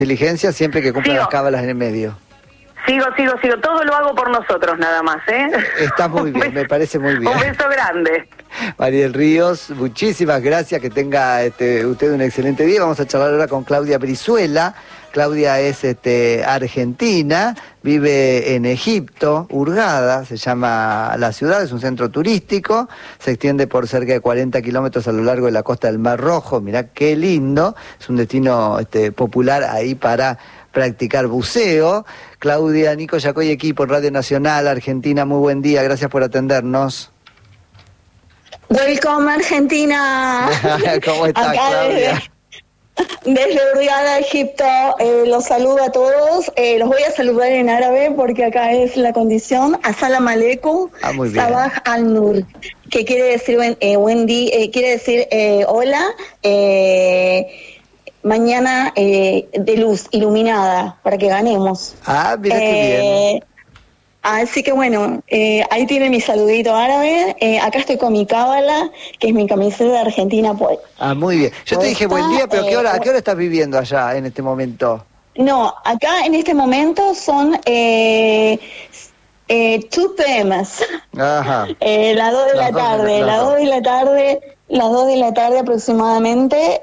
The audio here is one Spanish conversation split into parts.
Diligencia siempre que cumplan Sigo. las cábalas en el medio. Sigo. Todo lo hago por nosotros nada más, ¿eh? Está muy bien, me parece muy bien. Un beso grande. Mariel Ríos, muchísimas gracias, que tenga usted un excelente día. Vamos a charlar ahora con Claudia Brizuela. Claudia es argentina, vive en Egipto, Hurghada, se llama la ciudad, es un centro turístico, se extiende por cerca de 40 kilómetros a lo largo de la costa del Mar Rojo. Mirá qué lindo, es un destino popular ahí para practicar buceo. Claudia, Nico Yacoy, equipo, Radio Nacional, Argentina, muy buen día, gracias por atendernos. Welcome Argentina. ¿Cómo estás, Acá Claudia? Desde Hurghada, Egipto, los saludo a todos. Los voy a saludar en árabe porque acá es la condición. Assalam alaikum, muy bien. Sabah al-Nur, que quiere decir buen día, quiere decir hola, mañana de luz, iluminada, para que ganemos. Mira qué bien. Así que bueno, ahí tiene mi saludito árabe. Acá estoy con mi cábala, que es mi camiseta de Argentina. Pues. Muy bien. Yo te dije buen día, pero ¿a qué hora estás viviendo allá en este momento? No, acá en este momento son 2 p.m. Ajá. Las 2 de la tarde, las 2 de la tarde aproximadamente,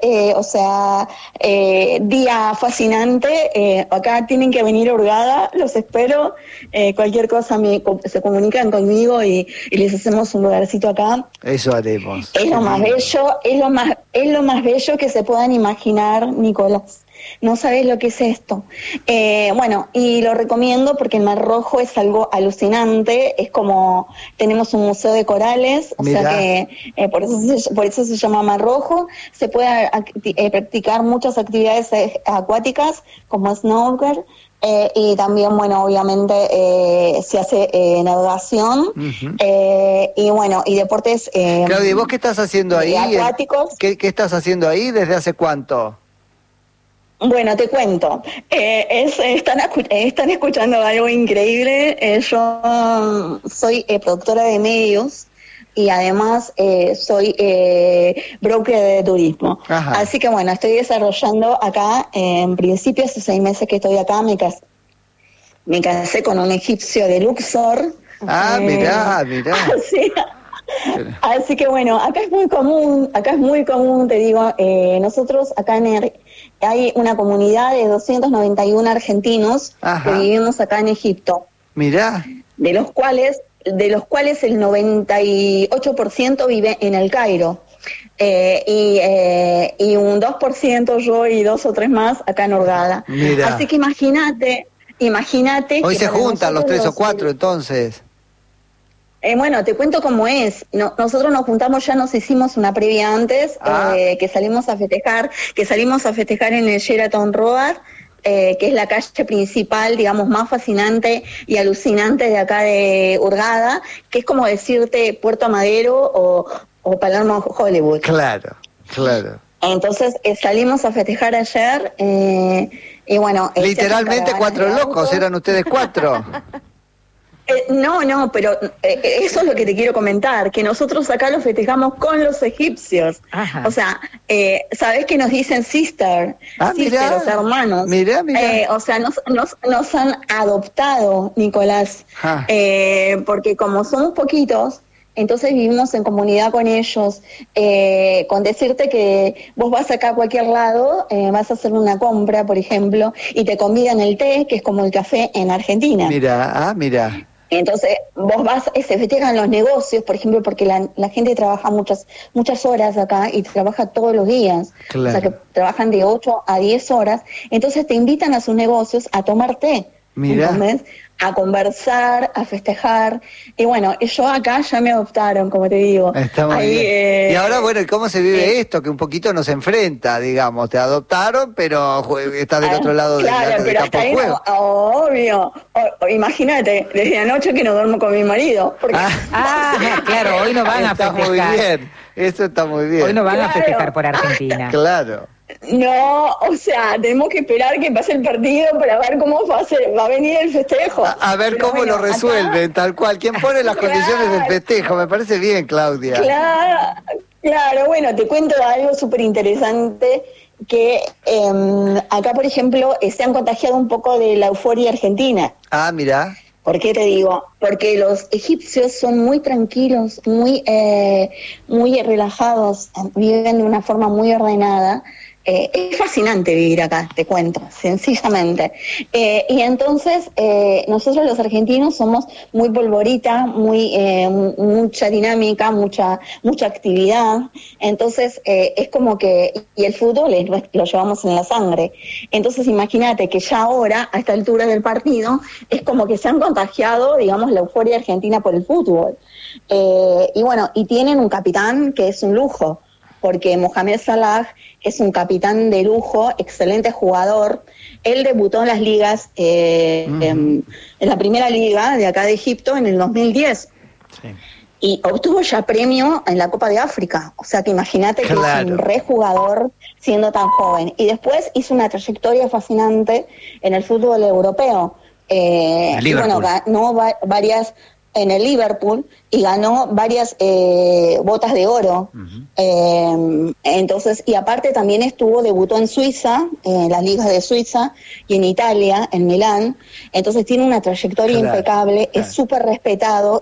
día fascinante. Acá tienen que venir a Hurghada, los espero. Cualquier cosa se comunican conmigo y les hacemos un lugarcito acá. Eso haremos. Es lo más bello, es lo más bello que se puedan imaginar, Nicolás. No sabes lo que es esto. Bueno, y lo recomiendo porque el Mar Rojo es algo alucinante. Es como, tenemos un museo de corales, o Mirá. sea que por eso se llama Mar Rojo. Se puede practicar muchas actividades acuáticas como snorkel. Y también, bueno, obviamente se hace navegación. Y bueno, y deportes Claudia, ¿y vos qué estás haciendo ahí? acuáticos. ¿Qué estás haciendo ahí? ¿Desde hace cuánto? Bueno, te cuento. Están escuchando algo increíble. Yo soy productora de medios y además soy broker de turismo. Ajá. Así que bueno, estoy desarrollando acá, en principio hace 6 meses que estoy acá, me casé con un egipcio de Luxor. Mirá. Así que bueno, acá es muy común, te digo, nosotros acá hay una comunidad de 291 argentinos. Ajá. Que vivimos acá en Egipto. Mirá. De los cuales el 98% vive en el Cairo. Y un 2% yo y 2 o 3 más acá en Hurghada. Mirá. Así que imagínate. Hoy que se para juntan los nosotros 3 o 4 entonces. Bueno, te cuento cómo es. Nosotros nos juntamos, ya nos hicimos una previa antes, que salimos a festejar en el Sheraton Road, que es la calle principal, digamos, más fascinante y alucinante de acá de Hurghada, que es como decirte Puerto Madero o Palermo Hollywood. Claro. Entonces salimos a festejar ayer y bueno... Literalmente 4 locos, eran ustedes 4. No, pero eso es lo que te quiero comentar, que nosotros acá lo festejamos con los egipcios. Ajá. O sea, ¿sabés que nos dicen sister? Sister, o sea, hermanos. Mirá. O sea, nos han adoptado, Nicolás, porque como somos poquitos, entonces vivimos en comunidad con ellos. Con decirte que vos vas acá a cualquier lado, vas a hacer una compra, por ejemplo, y te convidan el té, que es como el café en Argentina. Mirá. Entonces, vos vas, se festejan los negocios, por ejemplo, porque la gente trabaja muchas horas acá y trabaja todos los días. Claro. O sea, que trabajan de 8 a 10 horas. Entonces, te invitan a sus negocios a tomar té. Mirá. ¿Entendés? A conversar, a festejar. Y bueno, yo acá ya me adoptaron, como te digo. Está muy bien. Y ahora, bueno, ¿cómo se vive esto? Que un poquito nos enfrenta, digamos. Te adoptaron, pero estás del otro lado claro, del campo de juego. Obvio. Imagínate, desde anoche que no duermo con mi marido. Porque... Claro, hoy no van a Está festejar. muy bien, eso está muy bien. Hoy no van a festejar por Argentina. Claro. No, o sea, tenemos que esperar que pase el partido para ver cómo va a venir el festejo. A ver pero cómo bueno, lo resuelven, tal cual. ¿Quién pone las condiciones del festejo? Me parece bien, Claudia. Claro, bueno, te cuento algo súper interesante que acá, por ejemplo, se han contagiado un poco de la euforia argentina. Ah, mira. ¿Por qué te digo? Porque los egipcios son muy tranquilos, muy relajados, viven de una forma muy ordenada. Es fascinante vivir acá, te cuento, sencillamente. Y entonces nosotros los argentinos somos muy polvorita, mucha dinámica, mucha actividad. Entonces es como que, y el fútbol lo llevamos en la sangre. Entonces imagínate que ya ahora, a esta altura del partido, es como que se han contagiado, digamos, la euforia argentina por el fútbol. Y bueno, y tienen un capitán que es un lujo, porque Mohamed Salah es un capitán de lujo, excelente jugador. Él debutó en las ligas, en la primera liga de acá de Egipto en el 2010. Sí. Y obtuvo ya premio en la Copa de África. O sea que imagínate que es un rejugador siendo tan joven. Y después hizo una trayectoria fascinante en el fútbol europeo. Y bueno, ganó varias en el Liverpool y ganó varias botas de oro. Entonces, y aparte también debutó en Suiza, en las ligas de Suiza, y en Italia, en Milán. Entonces tiene una trayectoria impecable, es súper respetado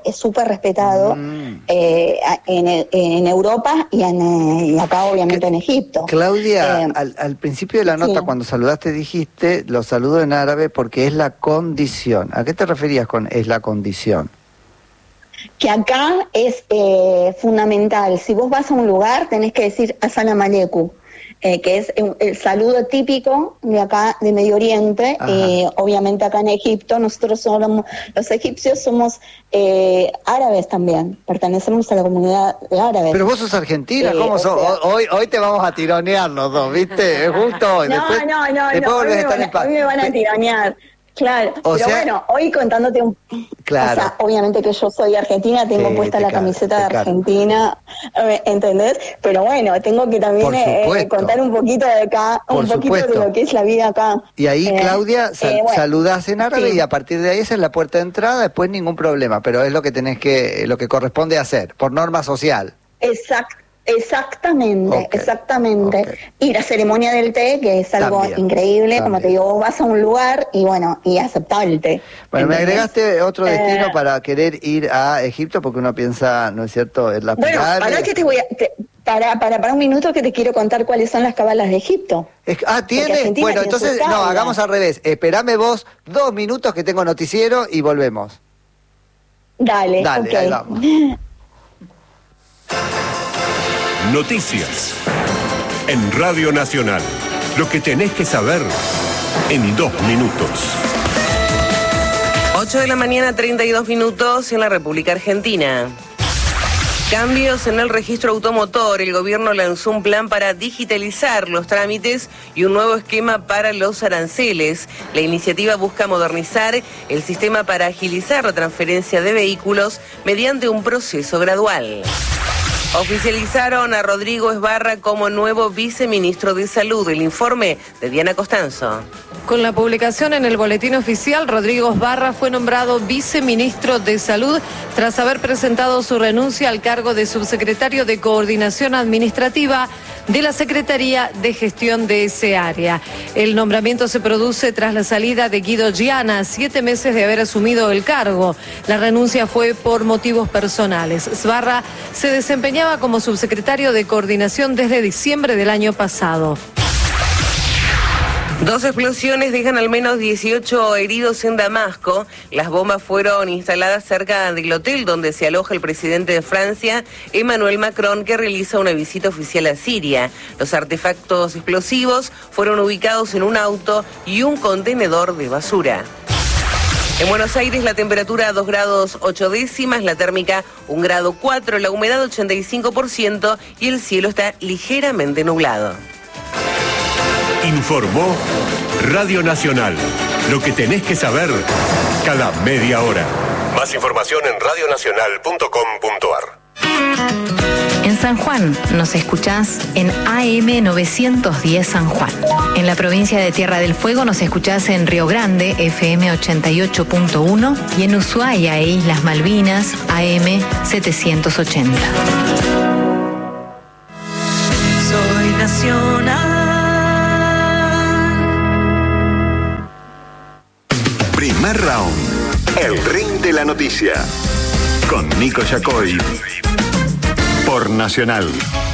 en Europa y acá obviamente en Egipto. Claudia, al principio de la nota, cuando saludaste, dijiste, lo saludo en árabe porque es la condición. ¿A qué te referías con es la condición? Que acá es fundamental. Si vos vas a un lugar, tenés que decir Assalamu alaikum, que es el saludo típico de acá, de Medio Oriente. Obviamente acá en Egipto, nosotros somos, los egipcios somos árabes también, pertenecemos a la comunidad de árabes. Pero vos sos argentina, ¿cómo sos? Hoy te vamos a tironear los dos, ¿viste? Justo hoy. No, hoy me van a tironear. Claro, bueno, hoy contándote claro. O sea, obviamente que yo soy argentina, tengo puesta la camiseta de Argentina, ¿entendés? Pero bueno, tengo que también contar un poquito de acá, poquito de lo que es la vida acá. Y ahí, Claudia, saludás en árabe y a partir de ahí esa es la puerta de entrada, después ningún problema, pero es lo que lo que corresponde hacer, por norma social. Exactamente. Y la ceremonia del té, que es algo increíble, como te digo, vos vas a un lugar y bueno, y aceptás el té. Bueno, me agregaste otro destino para querer ir a Egipto, porque uno piensa, ¿no es cierto?, en la pirámide. Bueno, ahora que te voy a... Para un minuto que te quiero contar cuáles son las cabalas de Egipto. ¿Tienes? Bueno, entonces, no, hagamos al revés. Esperame vos 2 minutos que tengo noticiero y volvemos. Dale, ahí vamos. Noticias en Radio Nacional. Lo que tenés que saber en 2 minutos. 8 de la mañana, 32 minutos en la República Argentina. Cambios en el registro automotor. El gobierno lanzó un plan para digitalizar los trámites y un nuevo esquema para los aranceles. La iniciativa busca modernizar el sistema para agilizar la transferencia de vehículos mediante un proceso gradual. Oficializaron a Rodrigo Esbarra como nuevo viceministro de Salud. El informe de Diana Costanzo. Con la publicación en el boletín oficial, Rodrigo Esbarra fue nombrado viceministro de Salud tras haber presentado su renuncia al cargo de subsecretario de Coordinación Administrativa de la Secretaría de Gestión de ese área. El nombramiento se produce tras la salida de Guido Giana, 7 meses de haber asumido el cargo. La renuncia fue por motivos personales. Esbarra se desempeñaba como subsecretario de Coordinación desde diciembre del año pasado. 2 explosiones dejan al menos 18 heridos en Damasco. Las bombas fueron instaladas cerca del hotel donde se aloja el presidente de Francia, Emmanuel Macron, que realiza una visita oficial a Siria. Los artefactos explosivos fueron ubicados en un auto y un contenedor de basura. En Buenos Aires la temperatura 2 grados 8 décimas, la térmica 1 grado 4, la humedad 85% y el cielo está ligeramente nublado. Informó Radio Nacional. Lo que tenés que saber cada media hora. Más información en radionacional.com.ar. En San Juan nos escuchás en AM 910 San Juan. En la provincia de Tierra del Fuego nos escuchás en Río Grande, FM 88.1 y en Ushuaia e Islas Malvinas, AM 780. Soy nacional. Primer Round. El ring de la noticia. Con Nico Yacoy. Por Nacional.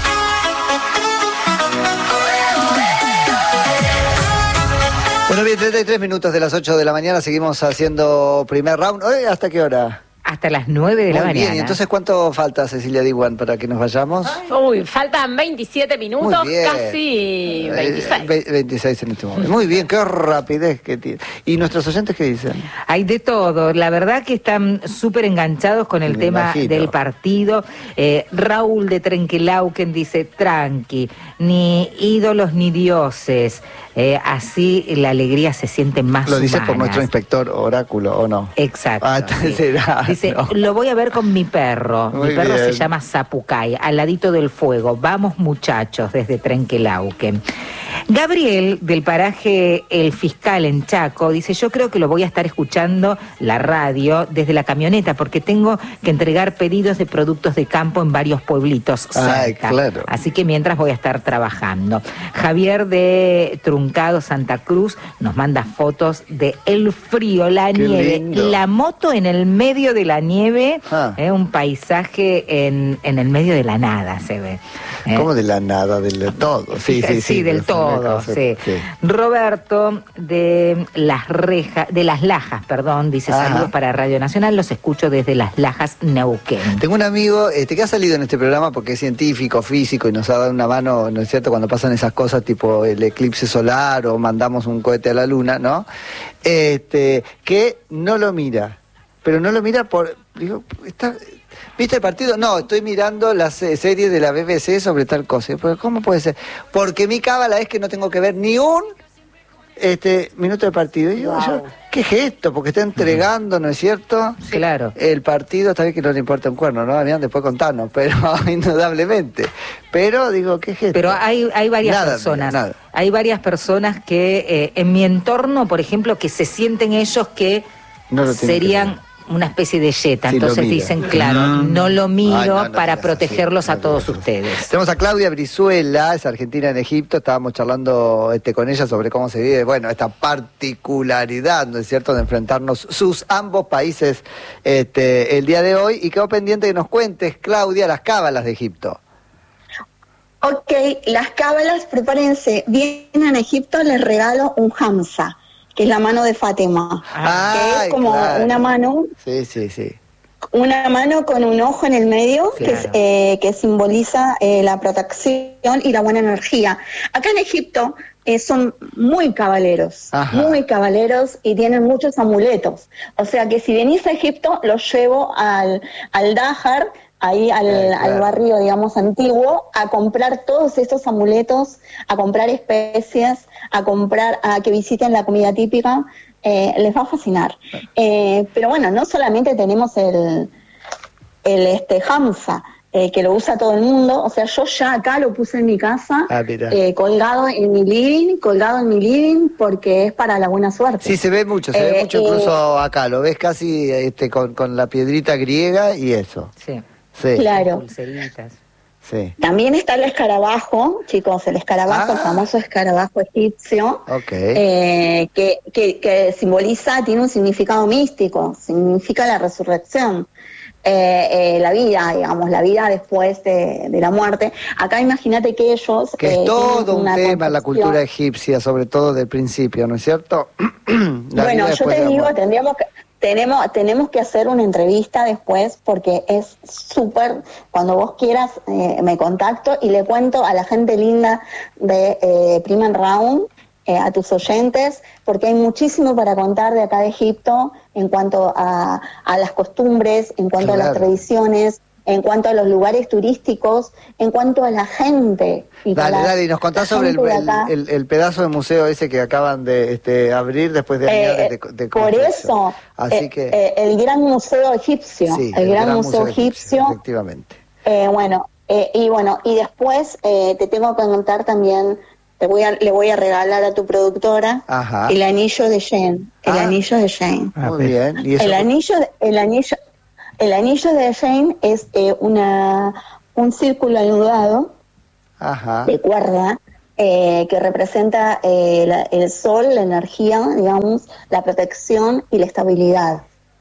Bueno, bien, 33 minutos de las 8 de la mañana, seguimos haciendo Primer Round. ¿Hoy hasta qué hora? Hasta las 9 de la mañana. Muy bien, ¿y entonces cuánto falta, Cecilia Diwan, para que nos vayamos? Uy, faltan 27 minutos, casi 26. 26 en este momento. Muy bien, qué rapidez que tiene. ¿Y nuestros oyentes qué dicen? Hay de todo, la verdad que están súper enganchados con el tema del partido. Raúl de Trenquelauquen dice, tranqui, ni ídolos ni dioses. Así la alegría se siente más ¿Lo dices humanas. por nuestro inspector oráculo o no? Exacto. Entonces sí. será, dice, no. Lo voy a ver con mi perro. Muy Mi perro bien. se llama Zapucay, al ladito del fuego. Vamos muchachos, desde Trenquelauquen. Gabriel, del paraje El Fiscal en Chaco, dice, yo creo que lo voy a estar escuchando la radio desde la camioneta porque tengo que entregar pedidos de productos de campo en varios pueblitos cerca. Claro. Así que mientras voy a estar trabajando. Javier de Truncado, Santa Cruz, nos manda fotos de el frío, la Qué nieve, lindo. la moto en el medio de la nieve, un paisaje en el medio de la nada se ve. ¿Cómo de la nada? Del todo. Sí, del todo, sí. Roberto de Las Lajas, dice, saludos para Radio Nacional, los escucho desde Las Lajas, Neuquén. Tengo un amigo que ha salido en este programa porque es científico, físico y nos ha dado una mano, ¿no es cierto?, cuando pasan esas cosas tipo el eclipse solar o mandamos un cohete a la luna, ¿no? Que no lo mira, pero no lo mira por... Digo, ¿viste el partido? No, estoy mirando las series de la BBC sobre tal cosa. Pero ¿cómo puede ser? Porque mi cábala es que no tengo que ver ni un minuto de partido. Y digo, ¿qué gesto? Porque está entregando, ¿no es cierto? Claro. El partido, está bien que no le importa un cuerno, ¿no? Habían después contarnos, pero indudablemente. Pero digo, ¿qué gesto? Pero hay varias personas. Hay varias personas que en mi entorno, por ejemplo, que se sienten ellos que no serían una especie de yeta, Sí, entonces dicen, claro, no lo miro para protegerlos a todos ustedes. Tenemos a Claudia Brizuela, es argentina en Egipto, estábamos charlando con ella sobre cómo se vive, bueno, esta particularidad, ¿no es cierto?, de enfrentarnos sus ambos países el día de hoy, y quedó pendiente que nos cuentes, Claudia, las cábalas de Egipto. Ok, las cábalas, prepárense, vienen a Egipto, les regalo un hamsa, que es la mano de Fátima, que es como una mano, una mano con un ojo en el medio, que simboliza la protección y la buena energía. Acá en Egipto son muy cabaleros y tienen muchos amuletos. O sea que si venís a Egipto, los llevo al Dahar, ahí al barrio, digamos, antiguo, a comprar todos estos amuletos, a comprar especies, a que visiten la comida típica, les va a fascinar. Pero bueno, no solamente tenemos el hamsa, que lo usa todo el mundo, o sea, yo ya acá lo puse en mi casa, colgado en mi living, porque es para la buena suerte. Sí, se ve mucho incluso acá, lo ves casi con la piedrita griega y eso. Sí. Claro. Sí. También está el escarabajo, chicos, el famoso escarabajo egipcio, que simboliza, tiene un significado místico, significa la resurrección, la vida, digamos, la vida después de la muerte. Acá imagínate que ellos... Que es todo un tema en la cultura egipcia, sobre todo del principio, ¿no es cierto? Bueno, yo te digo, tenemos que hacer una entrevista después porque es súper, cuando vos quieras me contacto y le cuento a la gente linda de Primer Round, a tus oyentes, porque hay muchísimo para contar de acá de Egipto en cuanto a las costumbres, en cuanto a las tradiciones, en cuanto a los lugares turísticos, en cuanto a la gente. Dale, y nos contás sobre el pedazo de museo ese que acaban de abrir después de años de por eso, así que el Gran Museo Egipcio, el Gran Museo Egipcio, efectivamente. Y después te tengo que contar también, le voy a regalar a tu productora el anillo de Jane, el anillo de Jane. Muy bien. ¿Y eso? El anillo de Jane es un círculo anudado de cuerda que representa el sol, la energía, digamos, la protección y la estabilidad.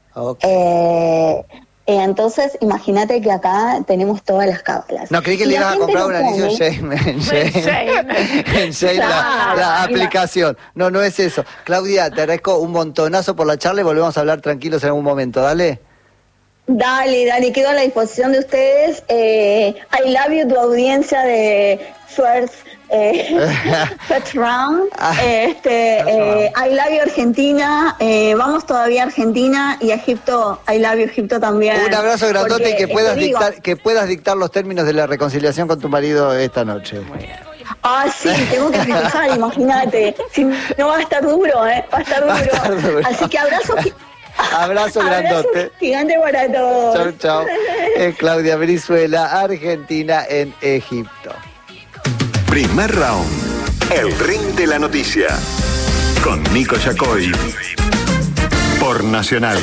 Entonces, imagínate que acá tenemos todas las cábalas. No, creí que le ibas a comprar un anillo en Shane, la aplicación. No, no es eso. Claudia, te agradezco un montonazo por la charla y volvemos a hablar tranquilos en algún momento. Dale. Dale, quedo a la disposición de ustedes. I love you, tu audiencia de First Round. I love you, Argentina. Vamos todavía a Argentina y a Egipto. I love you, Egipto también. Un abrazo grandote y que puedas dictar los términos de la reconciliación con tu marido esta noche. Sí, tengo que festejar, imagínate. Si no, va a estar duro, va a estar duro. Así que abrazo grandote. Gigante para todos. Chau. Es Claudia Brizuela, Argentina en Egipto. Primer round. El ring de la noticia. Con Nico Yacoy. Por Nacional.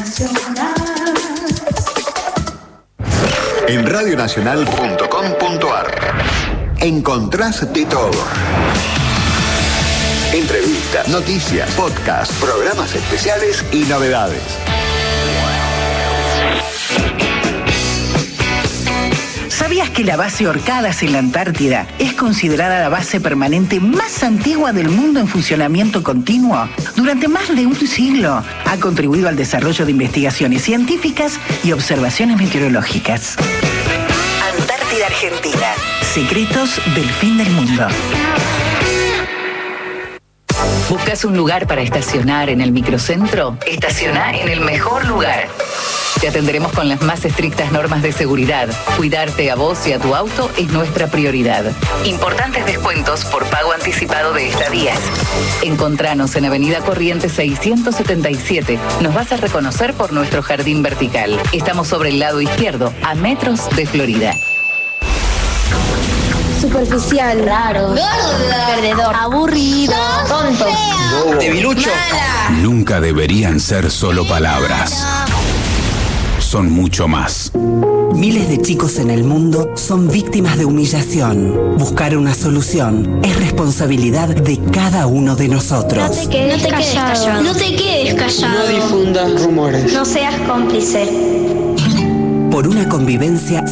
En radionacional.com.ar encontrás de todo. Entrevistas, noticias, podcasts, programas especiales y novedades. ¿Sabías que la base Orcadas en la Antártida es considerada la base permanente más antigua del mundo en funcionamiento continuo? Durante más de un siglo ha contribuido al desarrollo de investigaciones científicas y observaciones meteorológicas. Antártida Argentina. Secretos del fin del mundo. ¿Buscas un lugar para estacionar en el microcentro? Estaciona en el mejor lugar. Te atenderemos con las más estrictas normas de seguridad. Cuidarte a vos y a tu auto es nuestra prioridad. Importantes descuentos por pago anticipado de estadías. Encontranos en Avenida Corrientes 677. Nos vas a reconocer por nuestro jardín vertical. Estamos sobre el lado izquierdo, a metros de Florida. Superficial, raro, gorda, perdedor, aburrido, tonto, debilucho. Nunca deberían ser solo palabras. Son mucho más. Miles de chicos en el mundo son víctimas de humillación. Buscar una solución es responsabilidad de cada uno de nosotros. No te quedes callado. No te quedes callado. No difundas rumores. No seas cómplice. Por una convivencia